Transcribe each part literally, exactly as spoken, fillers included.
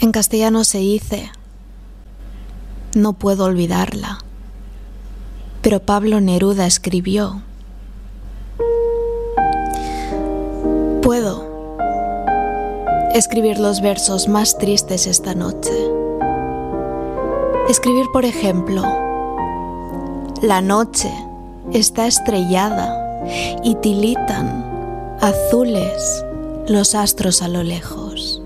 En castellano se dice: no puedo olvidarla. Pero Pablo Neruda escribió: puedo escribir los versos más tristes esta noche. Escribir, por ejemplo: la noche está estrellada y tilitan azules los astros a lo lejos.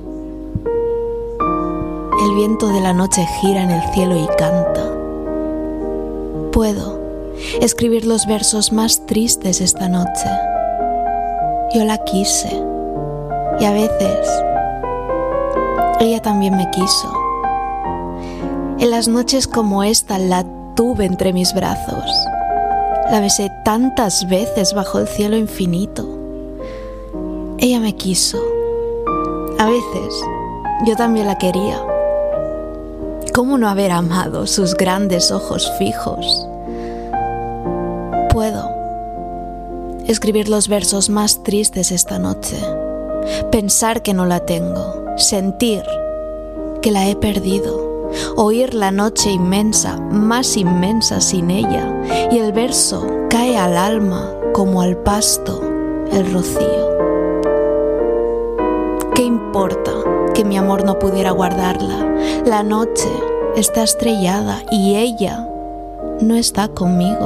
El viento de la noche gira en el cielo y canta. Puedo escribir los versos más tristes esta noche. Yo la quise y a veces ella también me quiso. En las noches como esta la tuve entre mis brazos. La besé tantas veces bajo el cielo infinito. Ella me quiso. A veces yo también la quería. ¿Cómo no haber amado sus grandes ojos fijos? Puedo escribir los versos más tristes esta noche. Pensar que no la tengo. Sentir que la he perdido. Oír la noche inmensa, más inmensa sin ella. Y el verso cae al alma como al pasto el rocío. ¿Qué importa que mi amor no pudiera guardarla? La noche está estrellada y ella no está conmigo.